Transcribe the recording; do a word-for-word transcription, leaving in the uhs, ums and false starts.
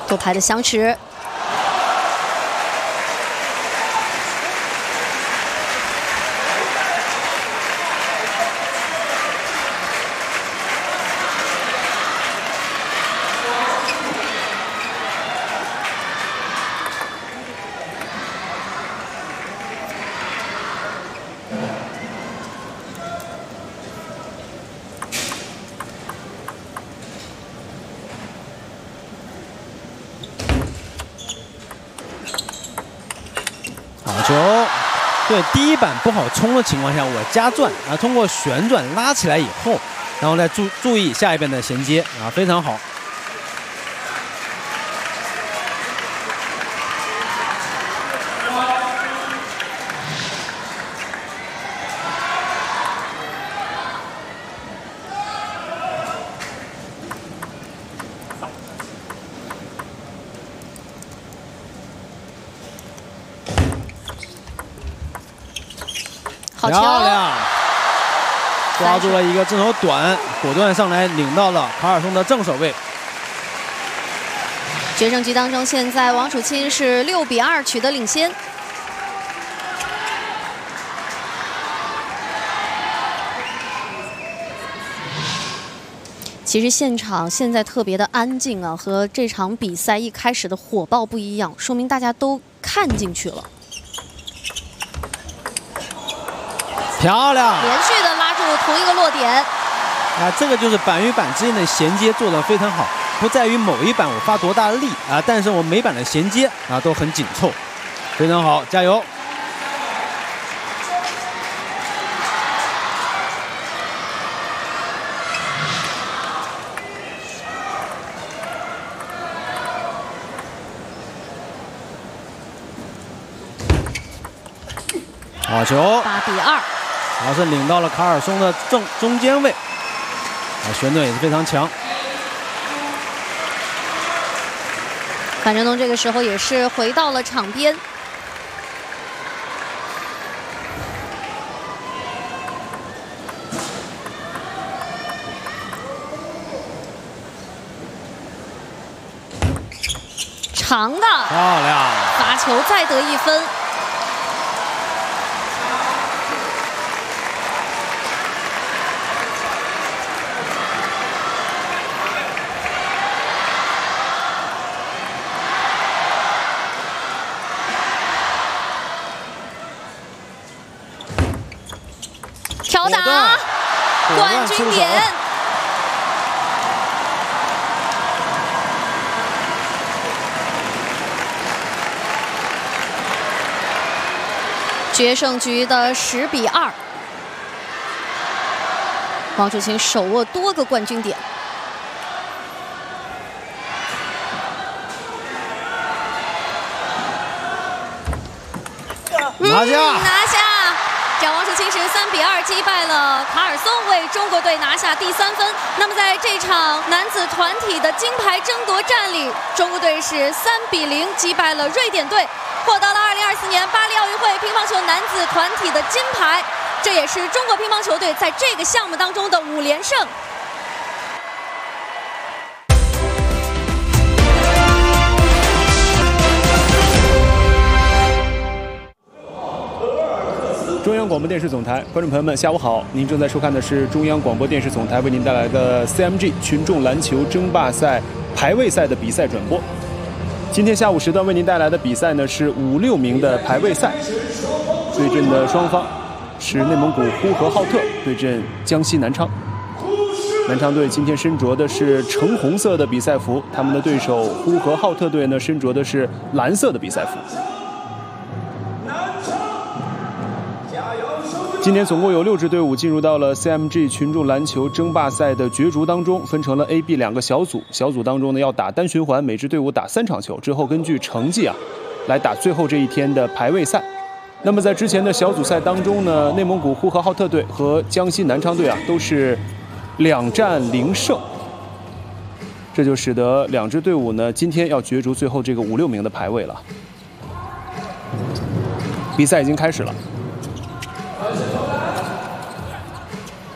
多排的相持。 好球！对，第一板不好冲的情况下，我加转啊，通过旋转拉起来以后，然后再注注意下一边的衔接啊，非常好。 好球！ 漂亮，抓住了一个正手短，果断上来领到了卡尔松的正手位。 决胜局当中，现在王楚钦是六比二取得领先。其实现场现在特别的安静啊，和这场比赛一开始的火爆不一样，说明大家都看进去了。 漂亮， 连续的拉住同一个落点。 啊，这个就是板与板之间的衔接做得非常好，不在于某一板我发多大力啊，但是我每板的衔接啊都很紧凑，非常好，加油！好球， 八比二。 然后是领到了卡尔松的正中间位，啊，旋转也是非常强。 樊振东这个时候也是回到了场边，长的漂亮， 罚球再得一分。 挑打，冠军点。决胜局的十比二，王楚钦手握多个冠军点。 拿下， 嗯、拿下。 这王楚钦是三比二击败了卡尔松，为中国队拿下第三分。那么在这场男子团体的金牌争夺战里，中国队是三比零击败了瑞典队，获得了二零二四年巴黎奥运会乒乓球男子团体的金牌。这也是中国乒乓球队在这个项目当中的五连胜。 中央广播电视总台，观众朋友们，下午好！您正在收看的是中央广播电视总台为您带来的 C M G 群众篮球争霸赛排位赛的比赛转播。今天下午时段为您带来的比赛呢是五六名的排位赛，对阵的双方是内蒙古呼和浩特对阵江西南昌。南昌队今天身着的是橙红色的比赛服，他们的对手呼和浩特队呢身着的是蓝色的比赛服。 今年总共有六支队伍进入到了 C M G 群众篮球争霸赛的角逐当中，分成了 A、B 两个小组。小组当中呢，要打单循环，每支队伍打三场球，之后根据成绩啊，来打最后这一天的排位赛。那么在之前的小组赛当中呢，内蒙古呼和浩特队和江西南昌队啊，都是两战零胜，这就使得两支队伍呢，今天要角逐最后这个五六名的排位了。比赛已经开始了。